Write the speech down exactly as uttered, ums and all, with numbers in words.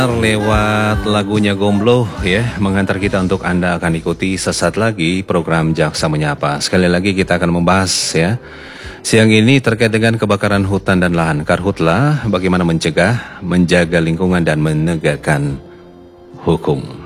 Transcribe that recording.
Lewat lagunya Gombloh ya, menghantar kita untuk Anda akan ikuti sesaat lagi program Jaksa Menyapa. Sekali lagi kita akan membahas ya, siang ini terkait dengan kebakaran hutan dan lahan. Karhutla, bagaimana mencegah, menjaga lingkungan dan menegakkan hukum.